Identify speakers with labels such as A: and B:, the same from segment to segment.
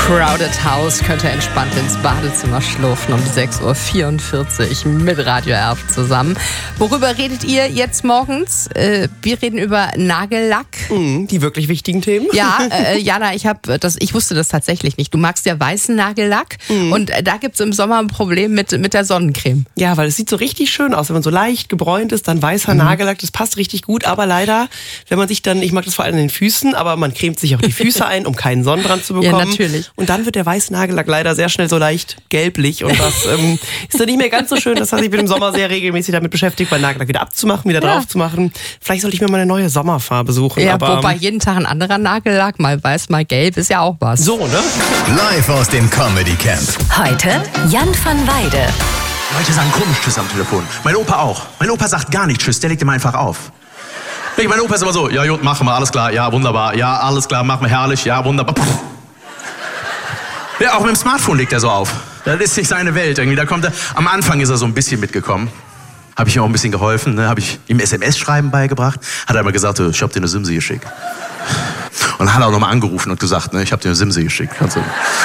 A: Crowded House könnte entspannt ins Badezimmer schlurfen um 6.44 Uhr mit Radio Erf zusammen. Worüber redet ihr jetzt morgens? Wir reden über Nagellack.
B: Die wirklich wichtigen Themen.
A: Ja, Jana, ich wusste das tatsächlich nicht. Du magst ja weißen Nagellack und da gibt es im Sommer ein Problem mit der Sonnencreme.
B: Ja, weil es sieht so richtig schön aus. Wenn man so leicht gebräunt ist, dann weißer Nagellack, das passt richtig gut. Aber leider, wenn man sich dann, ich mag das vor allem in den Füßen, aber man cremt sich auch die Füße ein, um keinen Sonnenbrand zu bekommen.
A: Ja, natürlich.
B: Und dann wird der weiße Nagellack leider sehr schnell so leicht gelblich und das ist dann nicht mehr ganz so schön. Das heißt, ich bin im Sommer sehr regelmäßig damit beschäftigt, meinen Nagellack wieder abzumachen, wieder drauf zu machen. Vielleicht sollte ich mir mal eine neue Sommerfarbe suchen.
A: Ja,
B: aber
A: wobei jeden Tag ein anderer Nagellack, mal weiß, mal gelb, ist ja auch was.
B: So, ne?
C: Live aus dem Comedy Camp.
D: Heute Jan van Weide.
E: Leute sagen komisch Tschüss am Telefon. Mein Opa auch. Mein Opa sagt gar nicht Tschüss, der legt immer einfach auf. Mein Opa ist immer so, ja gut, machen wir, alles klar, ja wunderbar, ja alles klar, machen wir, herrlich, ja wunderbar. Puh. Ja, auch mit dem Smartphone legt er so auf. Das ist nicht seine Welt irgendwie. Da kommt er, am Anfang ist er so ein bisschen mitgekommen. Habe ich ihm auch ein bisschen geholfen, ne? Habe ich ihm SMS-Schreiben beigebracht. Hat er immer gesagt, ich hab dir eine Simse geschickt. Und dann hat er auch nochmal angerufen und gesagt, ne, ich hab dir eine Simse geschickt. Also,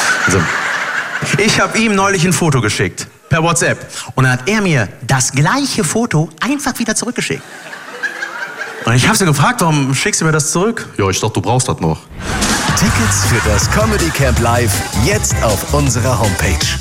E: ich habe ihm neulich ein Foto geschickt, per WhatsApp. Und dann hat er mir das gleiche Foto einfach wieder zurückgeschickt. Und ich habe sie gefragt, warum schickst du mir das zurück? Ja, ich dachte, du brauchst das noch.
C: Tickets für das Comedy Camp Live jetzt auf unserer Homepage.